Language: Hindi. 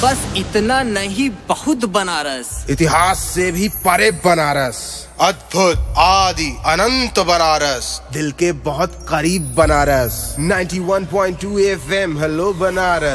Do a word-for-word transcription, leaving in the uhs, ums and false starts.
बस इतना नहीं, बहुत बनारस। इतिहास से भी परे बनारस, अद्भुत आदि अनंत बनारस, दिल के बहुत करीब Banaras. Ninety one point two F M, hello Banaras.